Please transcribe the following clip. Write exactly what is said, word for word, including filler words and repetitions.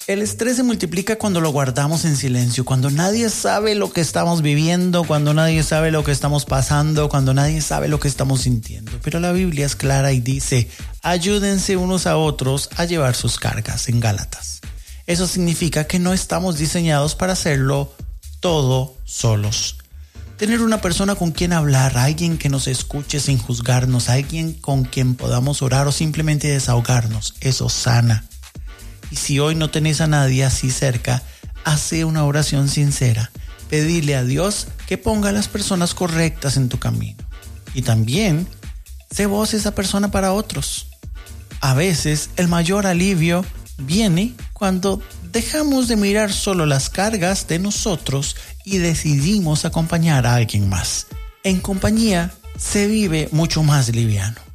El estrés se multiplica cuando lo guardamos en silencio, cuando nadie sabe lo que estamos viviendo, cuando nadie sabe lo que estamos pasando, cuando nadie sabe lo que estamos sintiendo. Pero la Biblia es clara y dice, ayúdense unos a otros a llevar sus cargas, en Gálatas. Eso significa que no estamos diseñados para hacerlo todo solos. Tener una persona con quien hablar, alguien que nos escuche sin juzgarnos, alguien con quien podamos orar o simplemente desahogarnos, eso sana. Y si hoy no tenés a nadie así cerca, hace una oración sincera. Pedile a Dios que ponga a las personas correctas en tu camino. Y también, sé vos esa persona para otros. A veces, el mayor alivio viene cuando dejamos de mirar solo las cargas de nosotros y decidimos acompañar a alguien más. En compañía, se vive mucho más liviano.